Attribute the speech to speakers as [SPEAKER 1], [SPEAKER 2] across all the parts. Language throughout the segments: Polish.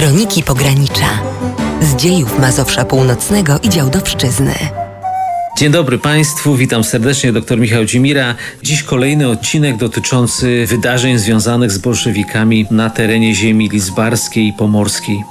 [SPEAKER 1] Kroniki Pogranicza. Z dziejów Mazowsza Północnego i Działdowszczyzny.
[SPEAKER 2] Dzień dobry Państwu, witam serdecznie, dr Michał Dzimira. Dziś kolejny odcinek dotyczący wydarzeń związanych z bolszewikami na terenie ziemi lidzbarskiej i pomorskiej.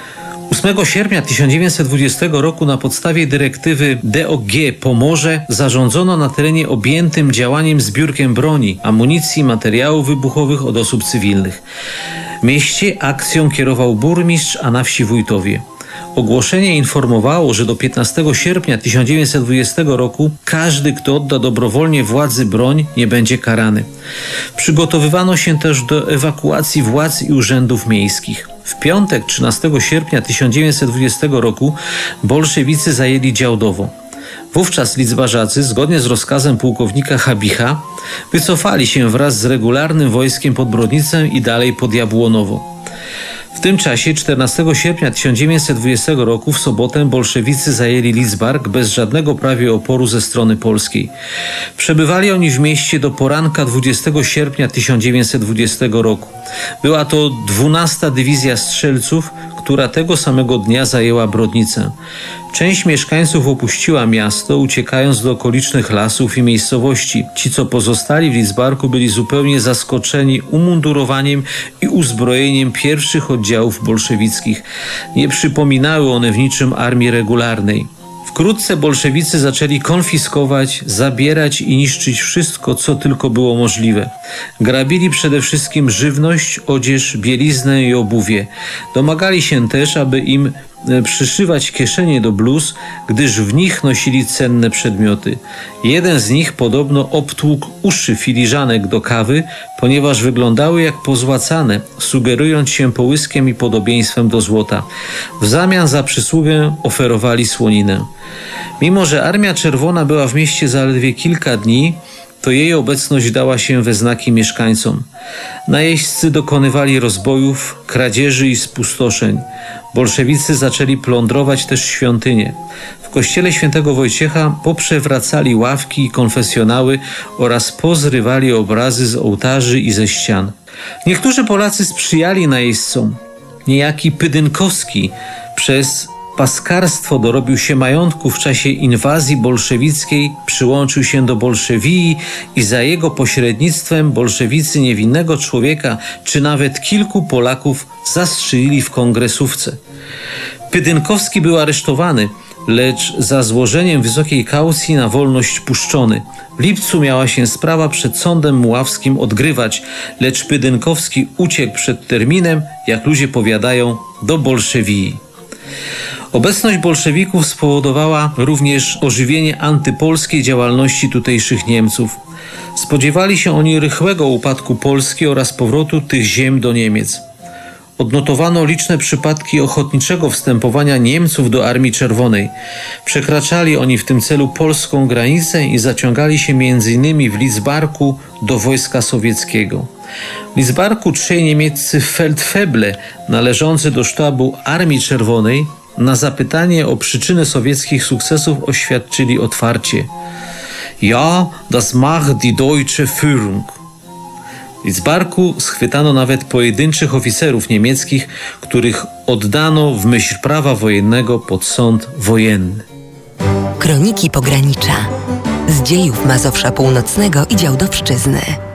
[SPEAKER 2] 8 sierpnia 1920 roku na podstawie dyrektywy DOG Pomorze zarządzono na terenie objętym działaniem zbiórkiem broni, amunicji, materiałów wybuchowych od osób cywilnych. W mieście akcją kierował burmistrz, a na wsi wójtowie. Ogłoszenie informowało, że do 15 sierpnia 1920 roku każdy, kto odda dobrowolnie władzy broń, nie będzie karany. Przygotowywano się też do ewakuacji władz i urzędów miejskich. W piątek 13 sierpnia 1920 roku bolszewicy zajęli Działdowo. Wówczas lidzbarzacy, zgodnie z rozkazem pułkownika Habicha, wycofali się wraz z regularnym wojskiem pod Brodnicę i dalej pod Jabłonowo. W tym czasie 14 sierpnia 1920 roku w sobotę bolszewicy zajęli Lidzbark bez żadnego prawie oporu ze strony polskiej. Przebywali oni w mieście do poranka 20 sierpnia 1920 roku. Była to 12. Dywizja Strzelców, która tego samego dnia zajęła Brodnicę. Część mieszkańców opuściła miasto, uciekając do okolicznych lasów i miejscowości. Ci, co pozostali w Lidzbarku, byli zupełnie zaskoczeni umundurowaniem i uzbrojeniem pierwszych oddziałów bolszewickich. Nie przypominały one w niczym armii regularnej. Wkrótce bolszewicy zaczęli konfiskować, zabierać i niszczyć wszystko, co tylko było możliwe. Grabili przede wszystkim żywność, odzież, bieliznę i obuwie. Domagali się też, aby im przyszywać kieszenie do bluz, gdyż w nich nosili cenne przedmioty. Jeden z nich podobno obtłukł uszy filiżanek do kawy, ponieważ wyglądały jak pozłacane, sugerując się połyskiem i podobieństwem do złota. W zamian za przysługę oferowali słoninę. Mimo że Armia Czerwona była w mieście zaledwie kilka dni, to jej obecność dała się we znaki mieszkańcom. Najeźdźcy dokonywali rozbojów, kradzieży i spustoszeń. Bolszewicy zaczęli plądrować też świątynie. W kościele świętego Wojciecha poprzewracali ławki i konfesjonały oraz pozrywali obrazy z ołtarzy i ze ścian. Niektórzy Polacy sprzyjali najeźdźcom. Niejaki Pydynkowski przez paskarstwo dorobił się majątku w czasie inwazji bolszewickiej, przyłączył się do bolszewii i za jego pośrednictwem bolszewicy niewinnego człowieka czy nawet kilku Polaków zastrzelili w kongresówce. Pydynkowski był aresztowany, lecz za złożeniem wysokiej kaucji na wolność puszczony. W lipcu miała się sprawa przed sądem muławskim odgrywać, lecz Pydynkowski uciekł przed terminem, jak ludzie powiadają, do bolszewii. Obecność bolszewików spowodowała również ożywienie antypolskiej działalności tutejszych Niemców. Spodziewali się oni rychłego upadku Polski oraz powrotu tych ziem do Niemiec. Odnotowano liczne przypadki ochotniczego wstępowania Niemców do Armii Czerwonej. Przekraczali oni w tym celu polską granicę i zaciągali się m.in. w Lidzbarku do wojska sowieckiego. W Lidzbarku trzej niemieccy Feldfeble należący do sztabu Armii Czerwonej na zapytanie o przyczynę sowieckich sukcesów oświadczyli otwarcie: Ja, das macht die deutsche Führung. W Lidzbarku schwytano nawet pojedynczych oficerów niemieckich, których oddano w myśl prawa wojennego pod sąd wojenny.
[SPEAKER 1] Kroniki Pogranicza. Z dziejów Mazowsza Północnego i Działdowszczyzny.